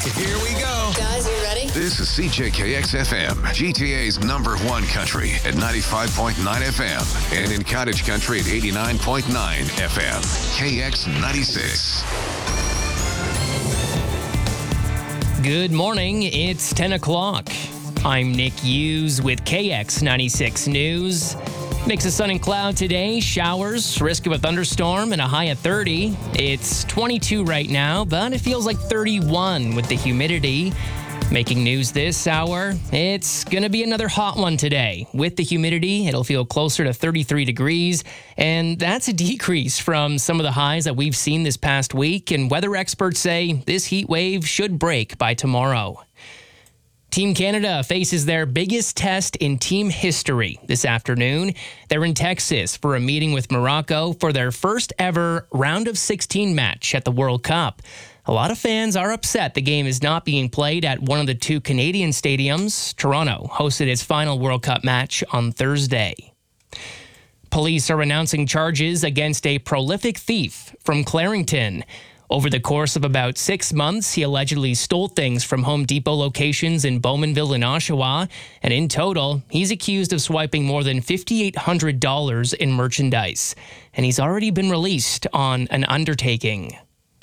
Here we go. Guys, you ready? This is CJKX-FM, GTA's number one country at 95.9 FM and in Cottage Country at 89.9 FM. KX96. Good morning. It's 10 o'clock. I'm Nick Hughes with KX96 News. Mix of sun and cloud today, showers, risk of a thunderstorm, and a high of 30. It's 22 right now, but it feels like 31 with the humidity. Making news this hour, it's going to be another hot one today. With the humidity, it'll feel closer to 33 degrees, and that's a decrease from some of the highs that we've seen this past week, and weather experts say this heat wave should break by tomorrow. Team Canada faces their biggest test in team history this afternoon. They're in Texas for a meeting with Morocco for their first ever round of 16 match at the World Cup. A lot of fans are upset the game is not being played at one of the two Canadian stadiums. Toronto hosted its final World Cup match on Thursday. Police are announcing charges against a prolific thief from Clarington. Over the course of about 6 months, he allegedly stole things from Home Depot locations in Bowmanville and Oshawa, and in total, he's accused of swiping more than $5,800 in merchandise. And he's already been released on an undertaking.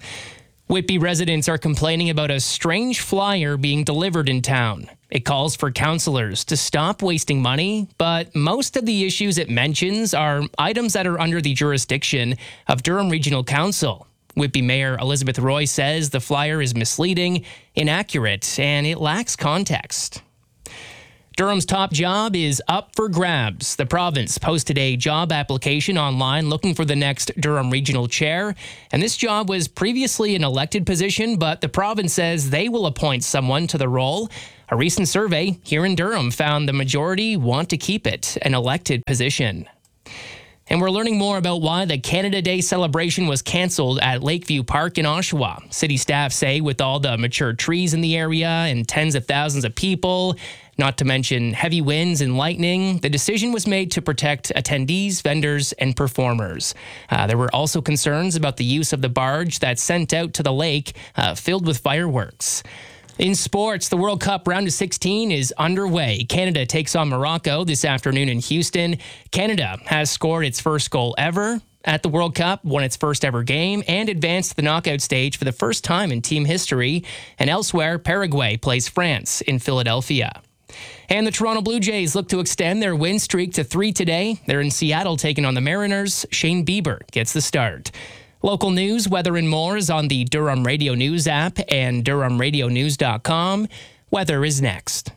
Whitby residents are complaining about a strange flyer being delivered in town. It calls for councillors to stop wasting money, but most of the issues it mentions are items that are under the jurisdiction of Durham Regional Council. Whitby Mayor Elizabeth Roy says the flyer is misleading, inaccurate, and it lacks context. Durham's top job is up for grabs. The province posted a job application online looking for the next Durham Regional Chair, and this job was previously an elected position, but the province says they will appoint someone to the role. A recent survey here in Durham found the majority want to keep it an elected position. And we're learning more about why the Canada Day celebration was cancelled at Lakeview Park in Oshawa. City staff say with all the mature trees in the area and tens of thousands of people, not to mention heavy winds and lightning, the decision was made to protect attendees, vendors, and performers. There were also concerns about the use of the barge that's sent out to the lake filled with fireworks. In sports, the World Cup round of 16 is underway. Canada takes on Morocco this afternoon in Houston. Canada has scored its first goal ever at the World Cup, won its first ever game, and advanced to the knockout stage for the first time in team history. And elsewhere, Paraguay plays France in Philadelphia. And the Toronto Blue Jays look to extend their win streak to 3 today. They're in Seattle taking on the Mariners. Shane Bieber gets the start. Local news, weather, and more is on the Durham Radio News app and DurhamRadioNews.com. Weather is next.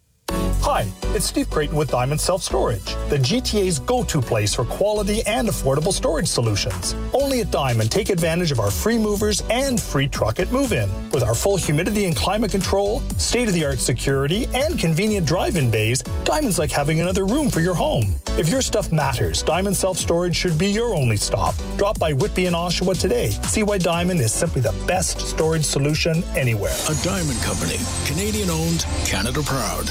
Hi, it's Steve Creighton with Diamond Self Storage, the GTA's go-to place for quality and affordable storage solutions. Only at Diamond, take advantage of our free movers and free truck at move-in. With our full humidity and climate control, state-of-the-art security, and convenient drive-in bays, Diamond's like having another room for your home. If your stuff matters, Diamond Self Storage should be your only stop. Drop by Whitby and Oshawa today. See why Diamond is simply the best storage solution anywhere. A Diamond Company, Canadian-owned, Canada proud.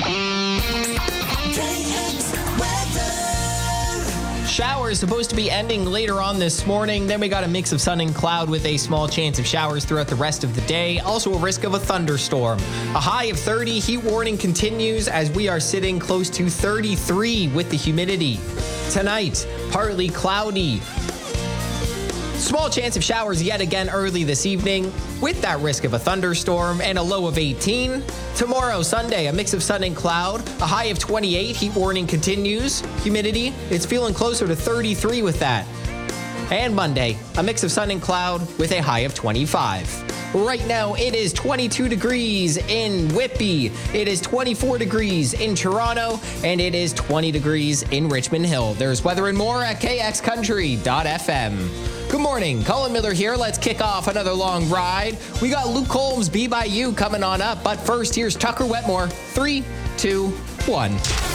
Showers supposed to be ending later on this morning. Then we got a mix of sun and cloud with a small chance of showers throughout the rest of the day. Also a risk of a thunderstorm. A high of 30. Heat warning continues as we are sitting close to 33 with the humidity. Tonight, partly cloudy. Small chance of showers yet again early this evening with that risk of a thunderstorm and a low of 18. Tomorrow, Sunday, a mix of sun and cloud, a high of 28. Heat warning continues. Humidity, it's feeling closer to 33 with that. And Monday, a mix of sun and cloud with a high of 25. Right now, it is 22 degrees in Whitby. It is 24 degrees in Toronto, and it is 20 degrees in Richmond Hill. There's weather and more at kxcountry.fm. Good morning, Colin Miller here. Let's kick off another long ride. We got Luke Combs, Be By You coming on up, but first, here's Tucker Wetmore. 3, 2, 1.